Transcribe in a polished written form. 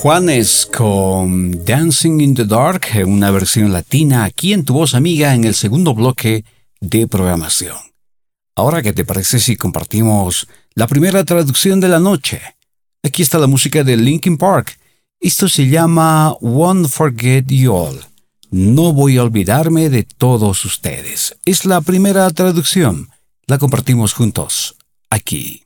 Juanes con Dancing in the Dark, una versión latina aquí en Tu Voz Amiga en el segundo bloque de programación. Ahora, ¿qué te parece si compartimos la primera traducción de la noche? Aquí está la música de Linkin Park. Esto se llama Won't Forget You All. No voy a olvidarme de todos ustedes. Es la primera traducción. La compartimos juntos aquí.